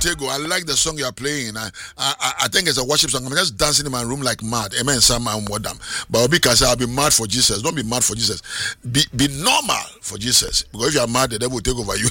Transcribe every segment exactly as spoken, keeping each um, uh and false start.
Tego, I like the song you are playing. I, I, I think it's a worship song. I'm just dancing in my room like mad. Amen. Some I'm modern. But because I'll be mad for Jesus. Don't be mad for Jesus. Be be normal for Jesus. Because if you are mad, the devil will take over you.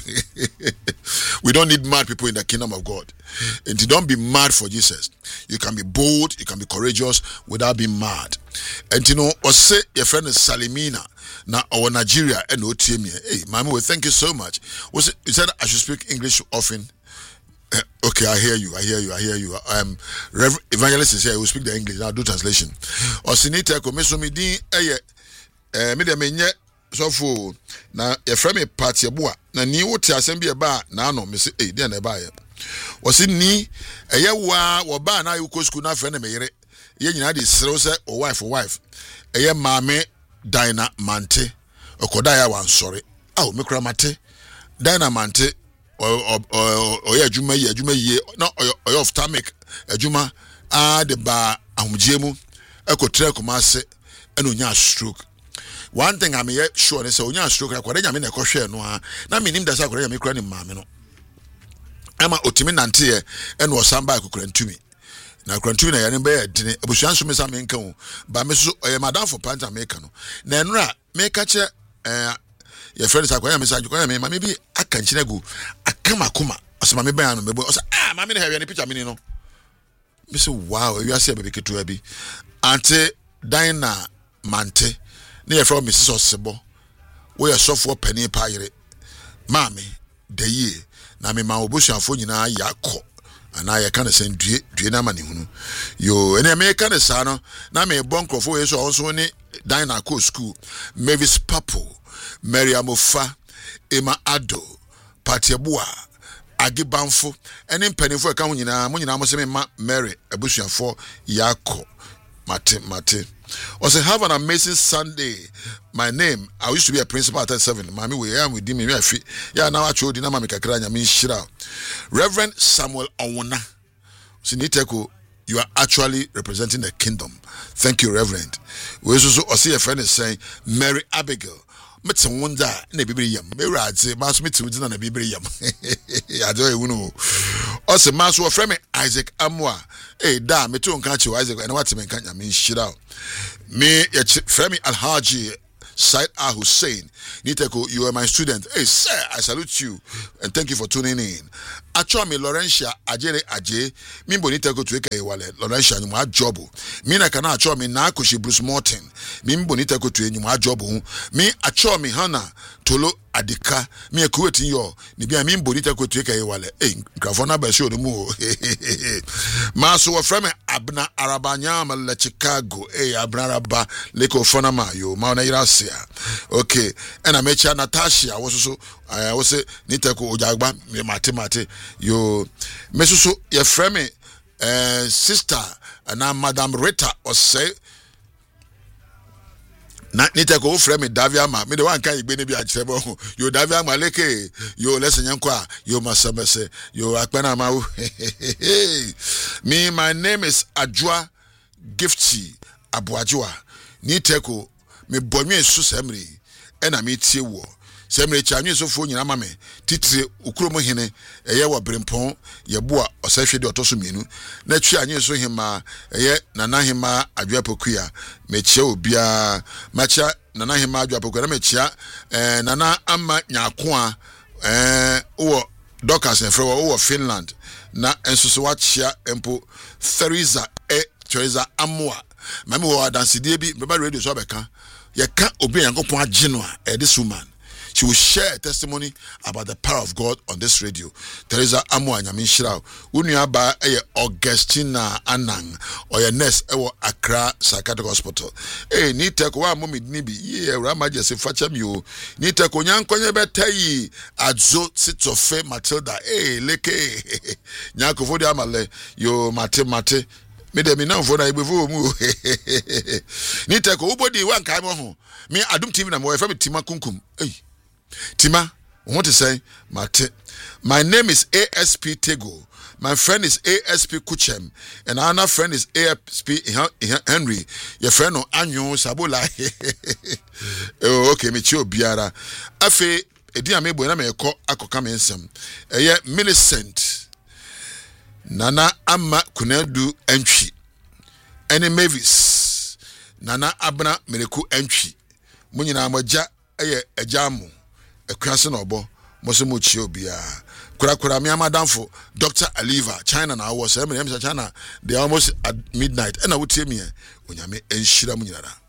We don't need mad people in the kingdom of God. And you don't be mad for Jesus. You can be bold, you can be courageous without being mad. And you know, or say your friend is Salimina. Now our Nigeria and O T M. Hey, Mami, well, thank you so much. Was it, you said I should speak English often? Uh, okay, I hear you. I hear you. I hear you. Um, Reverend Evangelist is here. He will speak the English. I'll do translation. Or sinita ko meso mi din eye eh me de menye so fo na your friend me party boa na ni wote asem bi e ba na no me say eh dey na e ba ye. Was ni eye wa wo ba na you go school na friend me yere. Ye nyina dey srew say o wife o wife. Eye maame Dina Mante, Okoda ya wan sorry. Ah, me kura mate. Dina Mante, or or or ya juma ye juma ye no or of stomach. Juma ah the ba ahumjemu. Eko tre kumase eno nya stroke. One thing I'm yet sure they say onya stroke. Akwade nyame na ekohwe no a. Na minim da sa akwade nyame kura ni maame no. Ama otimi nante ye eno osamba akukura ntumi. Na krantu na yare be dine abusuan so mesa menka wo ba me so eh madam for panta meka no na enura meka che eh your friends akwanya message kwanya me ma me bi aka nchine gu akama kuma osema me ban no me bo osa ah ma me na hwe ne picture me no me say wow you ase be ketu abi ante Dina Mante na your friend Missus Osebo wo your sofo pani pa yire ma me de ye na me ma obusuanfo nyina yakọ ana ya kana sen due due na mani hunu yo ene me kana sa no na me bonkrofo we so onso ni Dina Co school Mavis Papo Mary Amofa Emma Ado Patiabua Agibanfo ene mpanifo e ka ho nyina mo nyina mo se me ma Mary abusuafo yakọ mate mate. Also have an amazing Sunday. My name, I used to be a principal at thirty-seven. Mami, we am with me. Yeah, now I told you, Mami Kakranya, mean shira. Reverend Samuel Owona. Siniteko, you are actually representing the kingdom. Thank you, Reverend. We also see a friend is saying, Mary Abigail. Metsa wonder na bibiri yam. Me radze, maso meti wudina na bibiri yam. Ajo e wunu. Ose maso wo frame Isaac Amwa. Eh da me to nka che Isaac na wate me nka nya me shira. Me ye frame Alhaji Said Ah Hussein. Niteko, you are my student. Hey sir, I salute you and thank you for tuning in. Acho me Laurentia Ajere Aje. Mimbo niteko tuweka iwale. Laurentia ni mwa jobu. Mina kana acho me na kushi Bruce Morton. Mimbo niteko tuwe ni mwa jobu. Mi acho me Hana Tolo Adika. Mi ekuweti yo. Nibia mimbo niteko tuweka iwale. Hey, grafona basho ni muo. Maso wa frame Abna Arabanyama le Chicago. Hey, Abna Araba leko fonama yo. Maona irasia. Okay. And I met you Natasha. I was also I was say niteko ojagba me mate mate yo me so your friend me uh, sister and now Madam Rita or say na niteko friend me Davia ma me the one kan igbe ni bi achebo yo Davia ma leke yo lesen yankwa yo masamese yo akpana ma me my name is Adwa Gifty Abuajua niteko me bonwe su semri ena me tie wo semre chanwe so fo nyina mame titire ukromo hene eye wo brempon ye boa osahwe de otoso mienu na twi anye so hema eye nana hema adwapokua mechia obia macha nana hema adwapokua na mechia eh nana ama nyakoa eh wo Dokas enfre wo Finland na ensoso wa chia empo Theresa e Theresa Amwa mame wo adansidie bi beba radio so beka ye ka obi yankopon agino a this woman she will share a testimony about the power of God on this radio. Teresa Amwa Nyamin Shirao. Unia ba eye Augustina Anang or your nurse ewo Accra Psychiatric Hospital. Eh ni teko wa mo midni bi ye rama jese fachem yo. Ni teko nyankonye betayi adzo sitofe Matilda. Eh leke nyanko fodi amale yo mate mate. Me de me na mfo na ibefu mu ni teko ubodi wan kai mo ho me Adum T V na mo e fa me Tima Kunkum eh Tima what to say mate my name is A S P Tego, my friend is A S P Kuchem and our friend is A S P Henry your friend no Anyo Sabola okay me chi obiara afi edi amebo na me ko akoka me nsem eye Millicent Nana Ama Kunedu entry. Any Mavis. Nana Abna Mereku entry. Munina Moja eye ejamu. E Krasen obo. Mosemo Chiobia. Kura kura mi amadamfo Doctor Aliva China na was China they are almost at midnight. And I would tell me Onyame enshira munyara.